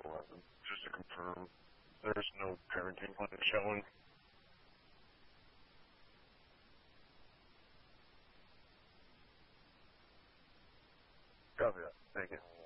Just to confirm, there's no parenting plan showing. Copy that. Thank you.